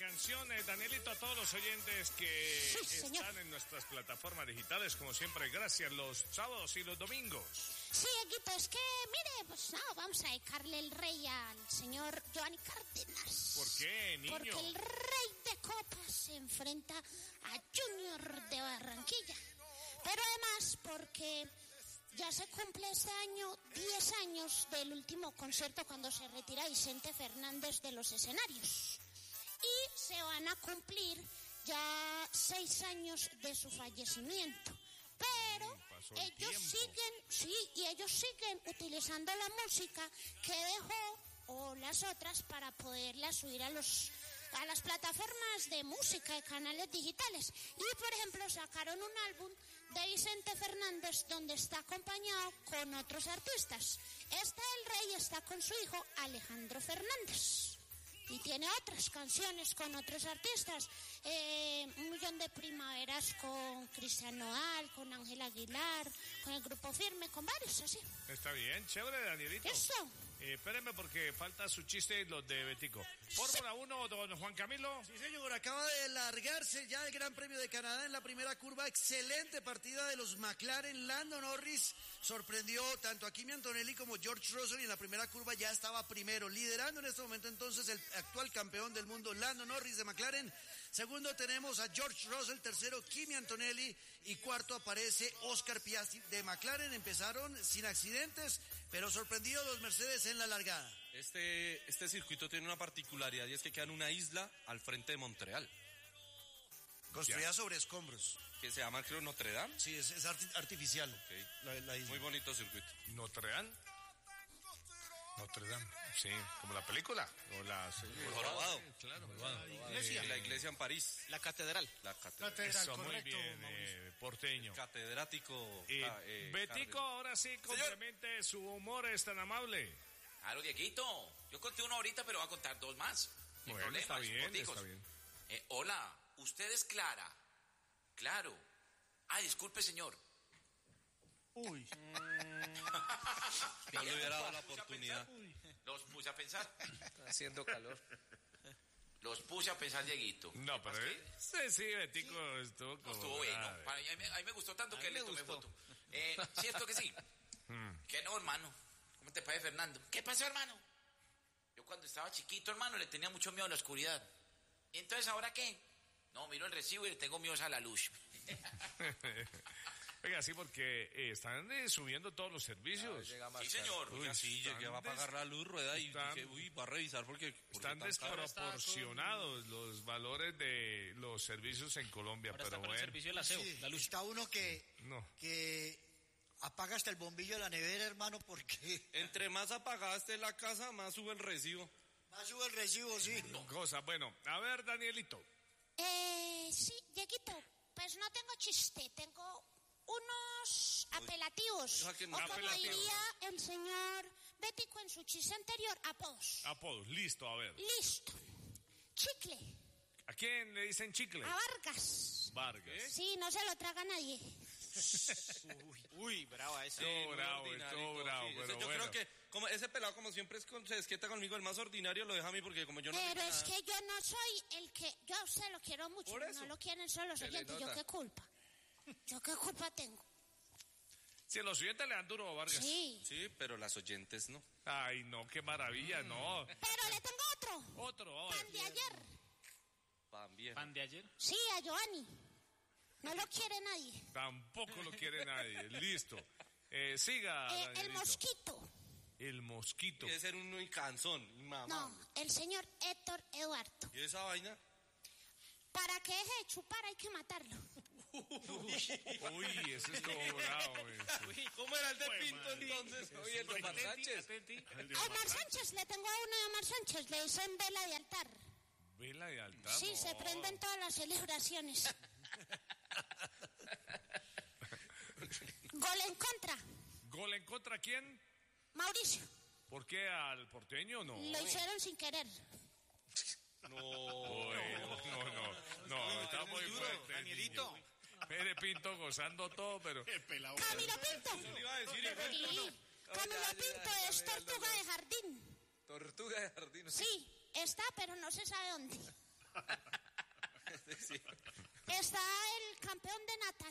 canción, Danielito, a todos los oyentes que están en nuestras plataformas digitales, como siempre, gracias, los sábados y los domingos. Sí, Eguito, es que, mire, pues no, vamos a dedicarle el rey al señor Giovanni Cárdenas. ¿Por qué, niño? Porque el rey de copas se enfrenta a Junior de Barranquilla. Pero además porque ya se cumple este año 10 años del último concierto cuando se retira Vicente Fernández de los escenarios. Y se van a cumplir ya 6 años de su fallecimiento. Pero ellos siguen utilizando la música que dejó o las otras para poderlas subir a las plataformas de música de canales digitales. Y por ejemplo sacaron un álbum de Vicente Fernández donde está acompañado con otros artistas. El rey está con su hijo Alejandro Fernández. Y tiene otras canciones con otros artistas. Un millón de primaveras con Cristian Nodal, con Ángel Aguilar, con el Grupo Firme, con varios así. Está bien, chévere, Danielito. ¿Eso? Espérenme porque falta su chiste, los de Betico. Fórmula 1, don Juan Camilo. Sí, señor, acaba de largarse ya el Gran Premio de Canadá en la primera curva. Excelente partida de los McLaren. Lando Norris sorprendió tanto a Kimi Antonelli como George Russell y en la primera curva ya estaba primero, liderando en este momento entonces el actual campeón del mundo, Lando Norris de McLaren. Segundo tenemos a George Russell, tercero Kimi Antonelli y cuarto aparece Oscar Piastri de McLaren. Empezaron sin accidentes, pero sorprendidos los Mercedes en la largada. Este circuito tiene una particularidad y es que queda en una isla al frente de Montreal. Construida sobre escombros. ¿Que se llama, creo, Notre Dame? Sí, es artificial. Okay. La isla. Muy bonito circuito. ¿Notre Dame? Notre Dame, sí, como la película. O la... Jorobado. Claro. La iglesia en París. La catedral. Eso, correcto, muy bien, porteño. Catedrático. Betico, ahora sí, complemente su humor, es tan amable. Claro, Dieguito, yo conté uno ahorita, pero voy a contar 2 más. Sin Bueno, problema, está bien, corticos. está bien. Hola, ¿usted es Clara? Claro. Ay, disculpe, señor. Uy. No le hubiera dado la oportunidad. Los puse a pensar. Está haciendo calor. Los puse a pensar, Dieguito. No, pero sí, Betico estuvo como... Estuvo bien, ¿no? A mí me gustó tanto que le tomé foto. ¿Cierto que sí? Que no, hermano. ¿Cómo te parece, Fernando? ¿Qué pasó, hermano? Yo cuando estaba chiquito, hermano, le tenía mucho miedo a la oscuridad. ¿Y entonces ahora qué? No, miro el recibo y le tengo miedo a la luz. Oiga, sí, porque están subiendo todos los servicios. Sí, señor. Uy, sí, llegué a pagar la luz, rueda y dije, va a revisar porque están desproporcionados los valores de los servicios en Colombia. Ahora pero está con bueno. el servicio de la SEO, Sí, la luz. está uno que apaga hasta el bombillo de la nevera, hermano, porque entre más apagada esté la casa, más sube el recibo. más sube el recibo, sí. Cosa, bueno, a ver, Danielito. Sí, Dieguito, pues no tengo chiste, tengo unos apelativos. Deja que no. O como Apelativos. diría el señor Bético en su chiste anterior, apodos. Apodos, listo, a ver. Listo. Chicle. ¿A quién le dicen chicle? A Vargas. Vargas. Sí, no se lo traga nadie. Uy, brava esa. Estuvo bravo, ordinarito, bravo, sí. pero Yo bueno. creo que como ese pelado como siempre se desquieta conmigo, el más ordinario lo deja a mí porque como yo no Pero tengo es nada. que yo no soy el que... Yo a usted lo quiero mucho, Por eso. no lo quieren solo los Se le oyentes. ¿Yo nota. qué culpa? ¿Yo qué culpa tengo? Si los oyentes le dan duro a Vargas. Sí. Sí, pero las oyentes no. Ay, no, qué maravilla, no. Pero le tengo otro. Otro, a ver. Pan de ayer. También. ¿Pan de ayer? Sí, a Giovanni. No lo quiere nadie. Tampoco lo quiere nadie. Listo. Siga, El Danielito. mosquito. El mosquito. Quiere ser un cansón, mamá. No, el señor Héctor Eduardo. ¿Y esa vaina? Para que deje de chupar hay que matarlo. Uy, eso es todo bravo. Eso. ¿Cómo era el de Pinto entonces? Oye, el de Omar Sánchez. A Omar Sánchez, le tengo a uno de Omar Sánchez, le dicen vela de altar. Vela de altar. Sí, no. se prenden todas las celebraciones. Gol en contra. ¿Gol en contra quién? Mauricio, ¿Por qué al porteño? No. lo hicieron sin querer. No, está muy fuerte. Danielito. Niño. Pere Pinto gozando todo, pero... Camilo Pinto. Le iba a decir, Sí, Camilo Pinto es tortuga de jardín. Tortuga de jardín. Sí, está, pero no se sabe dónde. Está el campeón de natación.